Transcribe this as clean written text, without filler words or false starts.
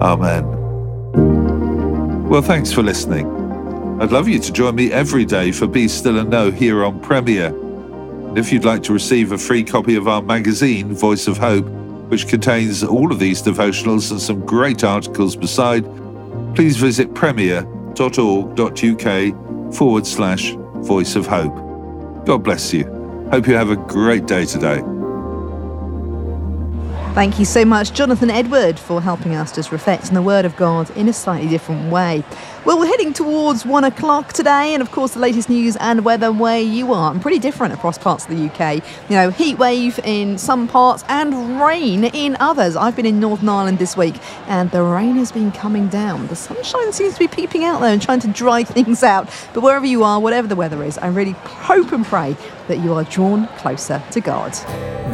Amen. Well, thanks for listening. I'd love you to join me every day for Be Still and Know here on Premier. And if you'd like to receive a free copy of our magazine, Voice of Hope, which contains all of these devotionals and some great articles beside, please visit premier.org.uk/Voice of Hope. God bless you. Hope you have a great day today. Thank you so much, Jonathan Edward, for helping us just reflect on the Word of God in a slightly different way. Well, we're heading towards 1 o'clock today, and of course the latest news and weather where you are, and pretty different across parts of the UK. You know, heat wave in some parts and rain in others. I've been in Northern Ireland this week, and the rain has been coming down. The sunshine seems to be peeping out there and trying to dry things out. But wherever you are, whatever the weather is, I really hope and pray that you are drawn closer to God.